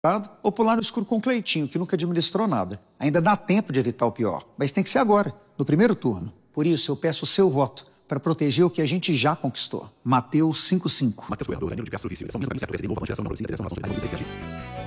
ou pular no escuro com o Cleitinho, que nunca administrou nada. Ainda dá tempo de evitar o pior, mas tem que ser agora, no primeiro turno. Por isso, eu peço o seu voto para proteger o que a gente já conquistou. Mateus 5:5. Mateus Goiador, Danilo de Castro Vício, São Luís, São Luís, São Luís, São Luís, São Luís, São Luís, São Luís,